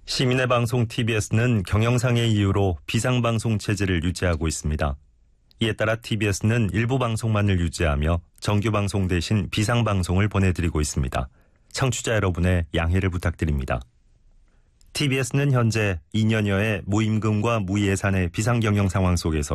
시민의 방송 TBS는 경영상의 이유로 비상방송 체제를 유지하고 있습니다. 이에 따라 TBS는 일부 방송만을 유지하며 정규방송 대신 비상방송을 보내드리고 있습니다. 청취자 여러분의 양해를 부탁드립니다. TBS는 현재 2년여의 무임금과 무예산의 비상경영 상황 속에서